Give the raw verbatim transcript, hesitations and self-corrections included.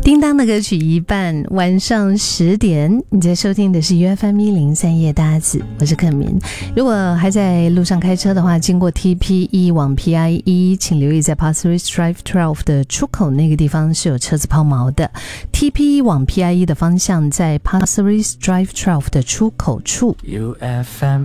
叮当的歌曲一半，晚上十点，你在收听的是 U F M 一零三夜搭子，我是克明。如果还在路上开车的话，经过 T P E 往 P I E， 请留意在 Pasir Ris Drive 十二的出口那个地方是有车子抛锚的。T P E 往 P I E 的方向在 Pasir Ris Drive 十二的出口处。 U F M